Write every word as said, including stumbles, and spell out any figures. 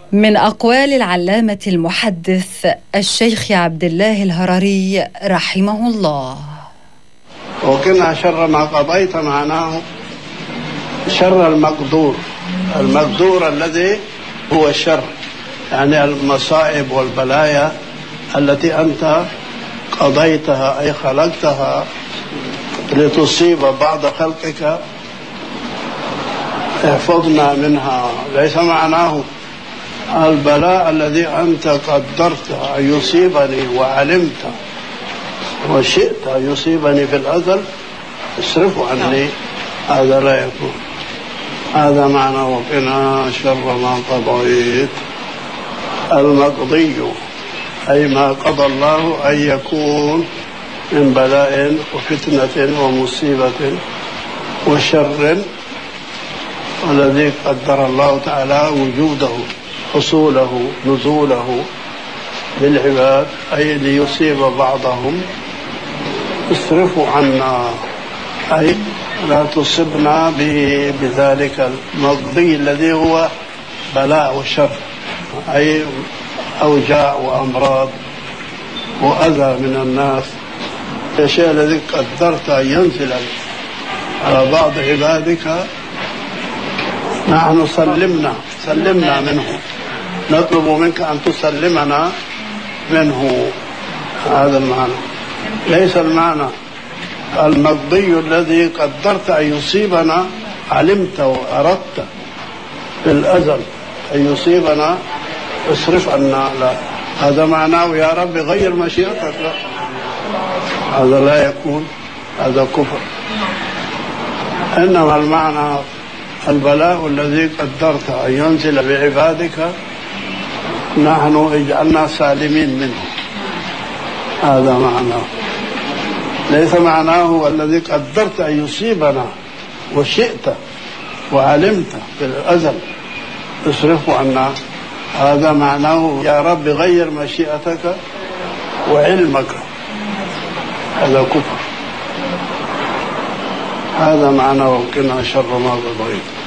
من أقوال العلامة المحدث الشيخ عبد الله الهرري رحمه الله: وقنا شر ما قضيت، معناه شر المقدور، المقدور الذي هو الشر، يعني المصائب والبلايا التي أنت قضيتها أي خلقتها لتصيب بعض خلقك، احفظنا منها. ليس معناه البلاء الذي أنت قدرت أن يصيبني وعلمت وشئت أن يصيبني في الأزل اصرفه عني، هذا لا يكون. هذا معنى وقنا شر ما قضيت. المقضي أي ما قضى الله أن يكون من بلاء وفتنة ومصيبة وشر، والذي قدر الله تعالى وجوده حصوله نزوله للعباد أي ليصيب بعضهم، اصرفوا عنا أي لا تصبنا به بذلك المقضي الذي هو بلاء وشر، أي أوجاع وأمراض وأذى من الناس، الشيء الذي قدرت أن ينزل على بعض عبادك نحن سلمنا سلمنا منه، نطلب منك أن تسلمنا منه. هذا المعنى. ليس المعنى المقضي الذي قدرت أن يصيبنا، علمت وأردت في الأزل أن يصيبنا اصرف عنا، لا، هذا معناه يا رب غير مشيئتك، لا، هذا لا يكون، هذا كفر. إنما المعنى البلاء الذي قدرت أن ينزل بعبادك نحن اجعلنا سالمين منه، هذا معناه. ليس معناه الذي قدرت أن يصيبنا وشئت وعلمت في الأزل اصرفه عنا، هذا معناه يا رب غير مشيئتك وعلمك، هذا كفر. هذا معنى وقنا شر ما قضيت.